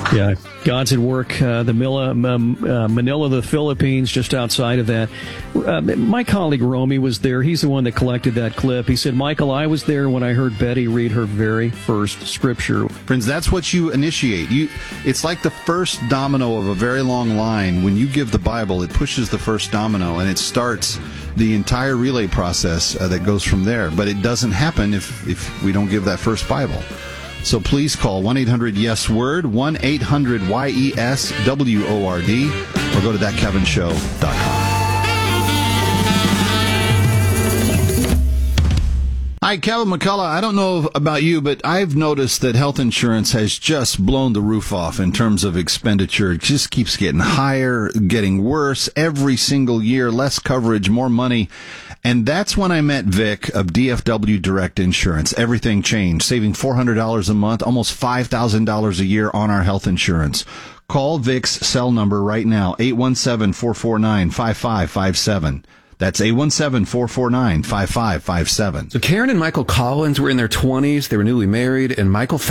Yeah, God's at work. Manila, the Philippines, just outside of that. My colleague Romy was there. He's the one that collected that clip. He said, Michael, I was there when I heard Betty read her very first scripture. Friends, that's what you initiate. It's like the first domino of a very long line. When you give the Bible, it pushes the first domino, and it starts the entire relay process that goes from there. But it doesn't happen if we don't give that first Bible. So please call 1-800-YES-WORD, 1-800-YES-WORD, or go to thatkevinshow.com. Hi, Kevin McCullough. I don't know about you, but I've noticed that health insurance has just blown the roof off in terms of expenditure. It just keeps getting higher, getting worse every single year, less coverage, more money. And that's when I met Vic of DFW Direct Insurance. Everything changed, saving $400 a month, almost $5,000 a year on our health insurance. Call Vic's cell number right now, 817-449-5557. That's 817-449-5557. So Karen and Michael Collins were in their 20s. They were newly married, and Michael